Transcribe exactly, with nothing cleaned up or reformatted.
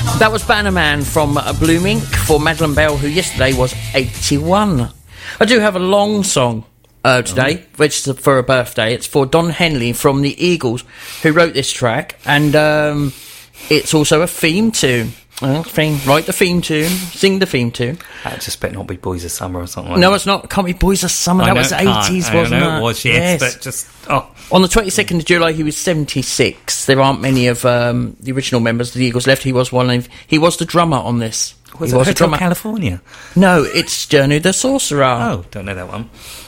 That was Bannerman from uh, Bloom Incorporated for Madeleine Bell, who yesterday was eighty-one. I do have a long song uh, today, oh. which is for a birthday. It's for Don Henley from the Eagles, who wrote this track, and um, it's also a theme tune. Uh, theme, write the theme tune, sing the theme tune. That just better not be Boys of Summer or something like no, that. it's not. It can't be Boys of Summer. I that know was it eighties, can't. wasn't I know it? it was, yes, yes. but just... Oh. On the twenty-second of July, he was seventy-six. There aren't many of um, the original members of the Eagles left. He was one of... He was the drummer on this. Was he it was Hotel a drummer. California? No, it's Journey the Sorcerer. Oh, don't know that one.